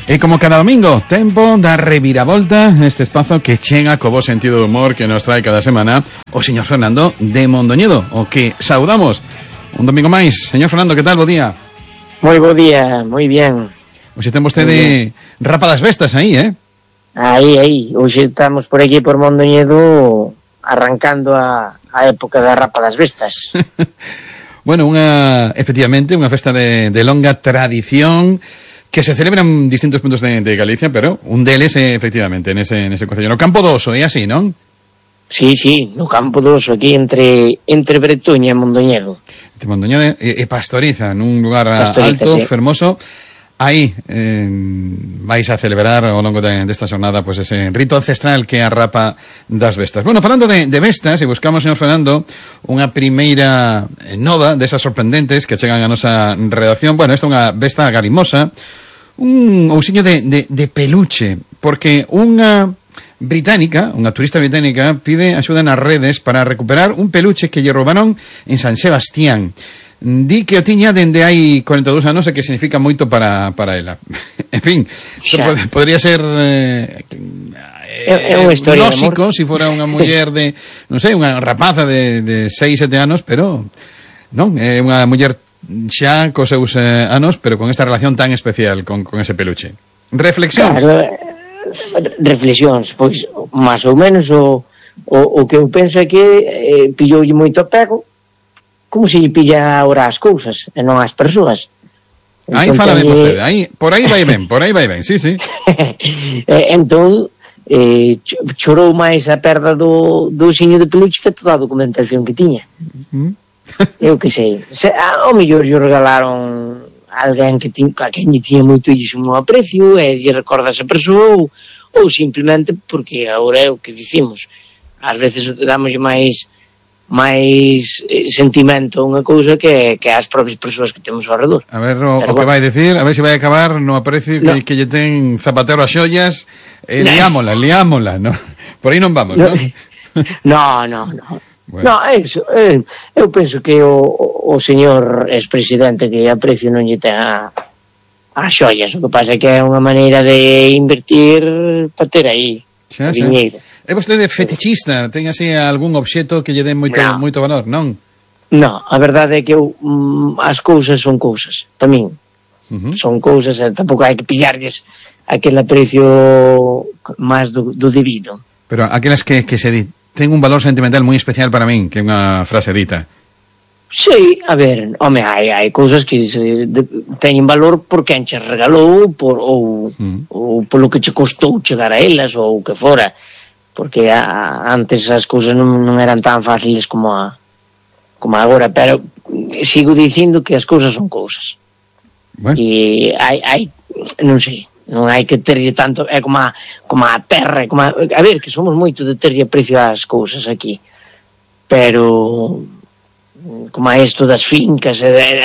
E como cada domingo, tempo da reviravolta neste espazo que chega co bo sentido do humor que nos trae cada semana o señor Fernando de Mondoñedo, o que saudamos un domingo máis. Señor Fernando, que tal? Bo día. Moi bo día, moi bien. Hoxe ten vostede rapa das bestas aí, eh? Aí. Hoxe estamos por aquí por Mondoñedo arrancando a época da rapa das bestas. Bueno, efectivamente, unha festa de longa tradición que se celebra en distintos puntos de Galicia, pero un deles efectivamente nese concello. No Campo do Oso, é así, non? Sí, no Campo do Oso, aquí entre Bretoña e Mondoñedo. Entre Mondoñedo e Pastoriza, nun lugar alto, sí. Fermoso. Aí vais a celebrar ao longo desta xornada pues ese rito ancestral que é a rapa das bestas. Bueno, falando de bestas, e buscamos, señor Fernando, unha primeira nova desas sorprendentes que chegan a nosa redacción. Bueno, esta é unha besta garimosa, un ousiño de peluche, porque unha turista británica pide axuda nas redes para recuperar un peluche que lle roubaron en San Sebastián. Di que o tiña dende hai 42 anos e que significa moito para ela. En fin, podría ser unha historia lógico se fora unha muller de, non sei, unha rapaza de 6, 7 anos, pero non, é unha muller xa cos seus anos, pero con esta relación tan especial con ese peluche. Reflexións. Claro, reflexións, pois máis ou menos o que eu penso é que pilloulle moito apego, como se lle pilla ahora as cousas e non as persoas. Aí fala ben vostede, por aí vai ben, sí. Entón, chorou máis a perda do xiño de peluche que toda a documentación que tiña. Eu que sei. Ao mellor lle regalaron alguén a quen lle tiña moitísimo aprecio e lle recorda a esa persoa ou simplemente porque agora é o que dicimos. Ás veces dámoslle máis sentimento a unha cousa que as propias persoas que temos ao redor. A ver o que vai decir, a ver se vai acabar no aprecio que lle ten Zapatero a xollas e liámola, no? Por aí non vamos, non? No. Bueno. No, eso, eu penso que o señor expresidente que aprecio non lle ten a xollas, o que pasa é que é unha maneira de invertir para ter aí diñeiro. É vostede fetichista? Ten así algún obxeto que lle den moito valor, non? Non, a verdade é que as cousas son cousas, para min. Son cousas e tampouco hai que pillarlles aquel aprecio máis do debido. Pero aquelas que se ten un valor sentimental moi especial para min, que é unha frase dita. Sí, a ver, home, hai cousas que teñen valor por quen che regalou ou polo que che costou chegar a elas ou o que fora. Porque antes as cousas non eran tan fáciles como agora, pero sigo dicindo que as cousas son cousas. Bueno. E hai non sei, non hai que terlle tanto, é como a terra, a ver, que somos moito de terlle aprecio ás cousas aquí, pero como a isto das fincas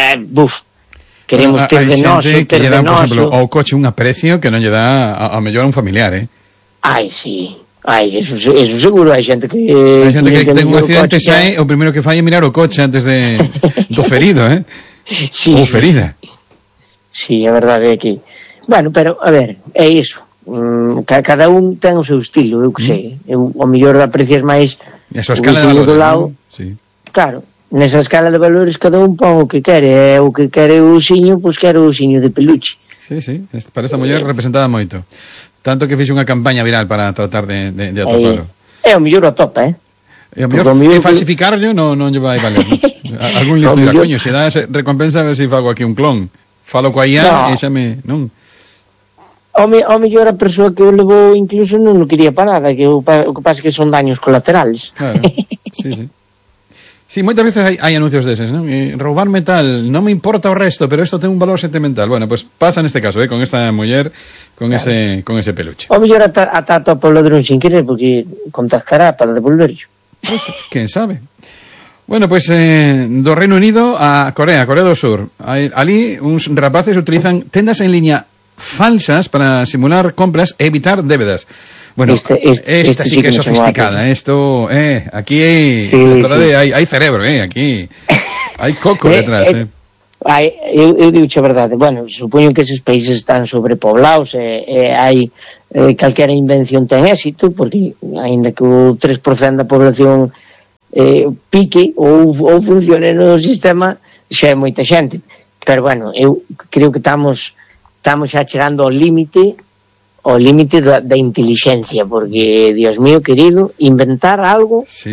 queremos ter de noso, ter de noso. Por exemplo, ao coche un aprecio que non lle dá ao mellor a un familiar, Ai, sí. Eso seguro, hai xente que ten un accidente e o primeiro que fai é mirar o coche antes do ferido, Sí, ou ferida. Sí, a verdade é que bueno, pero, a ver, é iso, cada un ten o seu estilo, eu que sei, o mellor aprecias máis a súa escala de valores, do lado, sí. Claro, nesa escala de valores cada un pon o que quere, o que quere o xiño, pois quere o xiño de peluche. Sí, para esta muller representaba moito. Tanto que fixe unha campaña viral para tratar de atoparlo. É o mellor atopa, E o mellor falsificarlo non lle vai valer, non? Algún listo dirá, coño, se dá recompensa a ver se fago aquí un clon. Falo coa IA e xa me... non? O mellor a persoa que o levou incluso non o quería para nada, que o que pasa que son daños colaterales. Claro, sí. Sí, moitas veces hai anuncios deses, non? Roubarme tal, non me importa o resto, pero isto ten un valor sentimental. Bueno, pues pasa neste caso, con esta muller, con ese peluche. O mellor ata topa o ladrón sin querer, porque contactará para devolverlo. Quen sabe? Bueno, pues do Reino Unido a Corea do Sur. Ali uns rapaces utilizan tendas en línea falsas para simular compras e evitar débedas. Bueno, esta sí que é sofisticada. Esto, aquí hay cerebro, aquí hay coco detrás. Eu digo a verdade, bueno, supoño que eses países están sobrepoblados e hai calquera invención ten éxito, porque aínda que o 3% da población pique ou funcione no sistema, xa é moita xente. Pero bueno, eu creo que estamos xa chegando ao límite da inteligencia, porque, Dios mío querido, inventar algo... Sí.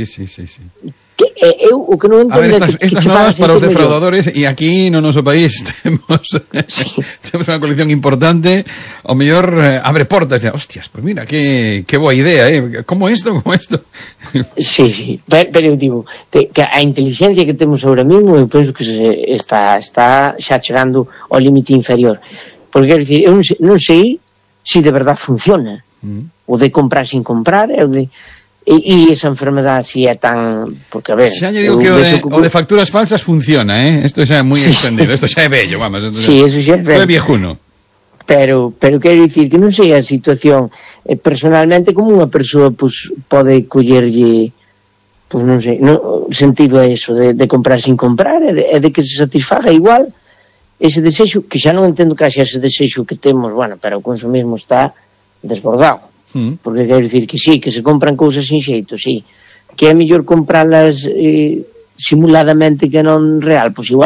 O que non entendo. A ver, estas novas para os defraudadores, e aquí no noso país temos unha colección importante, o mellor abre portas de, hostias, pues mira, que boa idea, como isto? Sí, pero eu digo que a inteligencia que temos ahora mesmo, eu penso que está xa chegando ao límite inferior, porque quero dicir, eu non sei se de verdade funciona, o de comprar sin comprar, o de... E esa enfermedade si é tan... Porque, a ver... Xa lle digo que o de facturas falsas funciona, Isto xa é moi extendido, isto xa é bello, vamos. Sí, eso xa é bello. Isto é viejuno. Pero quero dicir que non sei a situación personalmente como unha persoa pues, pode collerlle pues non sei, sentido a eso de comprar sin comprar e de que se satisfaga igual ese desexo, que xa non entendo que haxa ese desexo que temos, bueno, pero o consumismo está desbordado. Porque quero dicir que sí, que se compran cousas sin xeito, sí, que é mellor compralas simuladamente que non real, pois igual